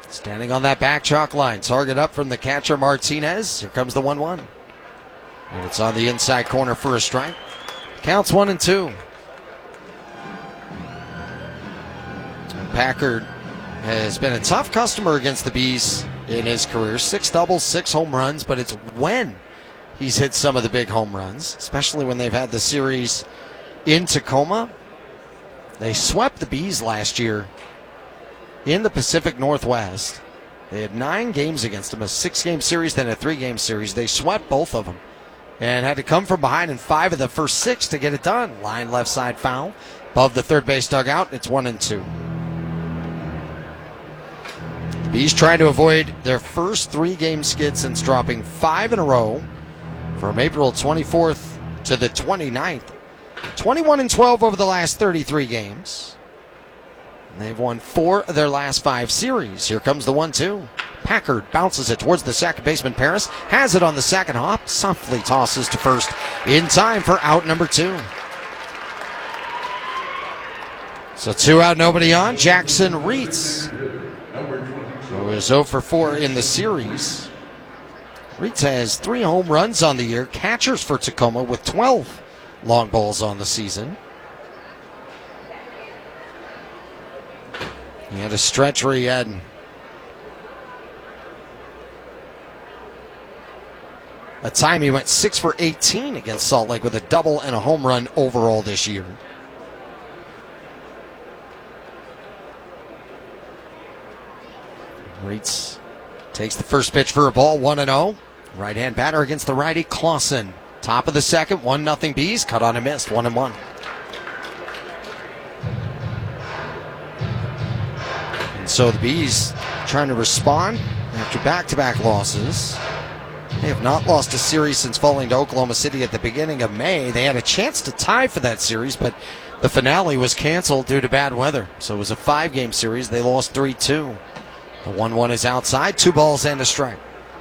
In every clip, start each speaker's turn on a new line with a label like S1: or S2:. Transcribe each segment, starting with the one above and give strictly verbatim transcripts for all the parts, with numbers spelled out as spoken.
S1: Standing on that back chalk line. Target up from the catcher, Martinez. Here comes the one one. And it's on the inside corner for a strike. Counts one and two. And Packard has been a tough customer against the Bees in his career. Six doubles, six home runs, but it's when he's hit some of the big home runs, especially when they've had the series in Tacoma. They swept the Bees last year in the Pacific Northwest. They had nine games against them, a six-game series, then a three-game series. They swept both of them and had to come from behind in five of the first six to get it done. Line left side foul above the third base dugout. It's one and two. The Bees trying to avoid their first three-game skid since dropping five in a row from April twenty-fourth to the twenty-ninth. twenty-one and twelve over the last thirty-three games. They've won four of their last five series. Here comes the one two. Packard bounces it towards the second baseman, Paris. Has it on the second hop. Softly tosses to first in time for out number two. So two out, nobody on. Jackson Reitz, who is oh for four in the series. Reitz has three home runs on the year. Catchers for Tacoma with twelve long balls on the season. He had a stretch where he had a time he went six for eighteen against Salt Lake with a double and a home run overall this year. Reitz takes the first pitch for a ball, one and oh. Right-hand batter against the righty, Clausen. Top of the second, one nothing Bees. Cut on and missed, one and one. And so the Bees trying to respond after back-to-back losses. They have not lost a series since falling to Oklahoma City at the beginning of May. They had a chance to tie for that series, but the finale was canceled due to bad weather. So it was a five-game series. They lost three two. The one one is outside, two balls and a strike.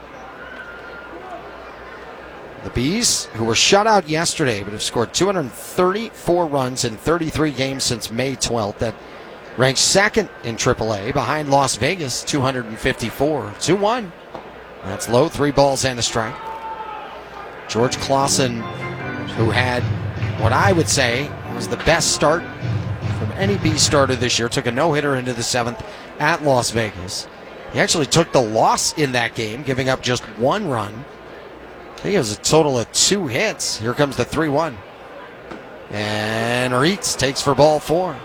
S1: The Bees, who were shut out yesterday, but have scored two hundred thirty-four runs in thirty-three games since May twelfth. That ranks second in triple A behind Las Vegas, two hundred fifty-four. two one. That's low, three balls and a strike. George Clausen, who had what I would say was the best start from any Bee starter this year, took a no-hitter into the seventh at Las Vegas. He actually took the loss in that game, giving up just one run. I think it was a total of two hits. Here comes the three one. And Reitz takes for ball four.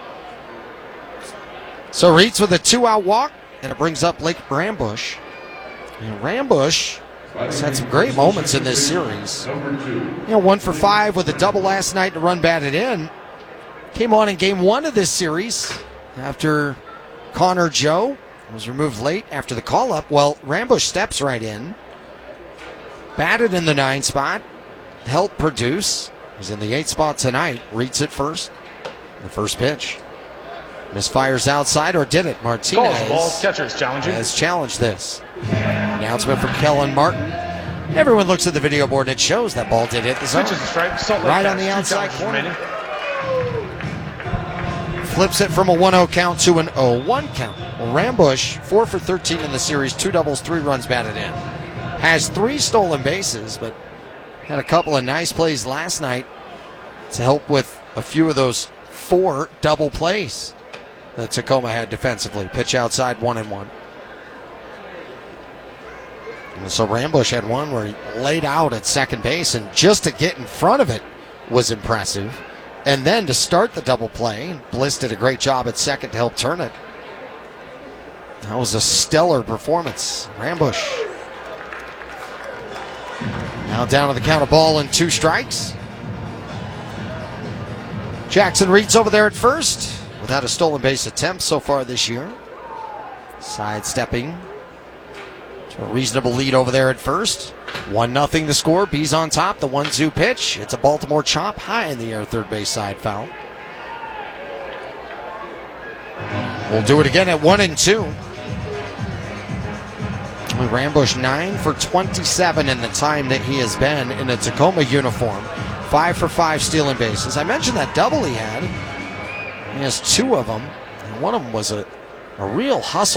S1: So Reitz with a two-out walk, and it brings up Blake Rambusch. And Rambusch has had some great moments in this series. You know, one for five with a double last night to run batted in. Came on in game one of this series after Connor Joe was removed late after the call-up. Well, Rambusch steps right in. Batted in the nine spot. Helped produce. He's in the eight spot tonight. Reitz at first. The first pitch. Misfires outside, or did it? Martinez
S2: ball, catcher's challenging.
S1: has challenged this. Announcement from Kellen Martin. Everyone looks at the video board and it shows that ball did hit the zone. Right on the outside corner. Flips it from a one oh count to an oh one count. Well, Rambusch, four for thirteen in the series, two doubles, three runs batted in. Has three stolen bases, but had a couple of nice plays last night to help with a few of those four double plays that Tacoma had defensively. Pitch outside, one and one. And so Rambusch had one where he laid out at second base, and just to get in front of it was impressive. And then to start the double play, Bliss did a great job at second to help turn it. That was a stellar performance. Rambusch now down to the count of ball and two strikes. Jackson Reitz over there at first without a stolen base attempt so far this year. Sidestepping to a reasonable lead over there at first. one nothing the score. Bees on top. The one two pitch. It's a Baltimore chop high in the air, third base side foul. We'll do it again at one and two. Rambusch nine for twenty-seven in the time that he has been in a Tacoma uniform. Five for five stealing bases. I mentioned that double he had. He has two of them. And one of them was a, a real hustle.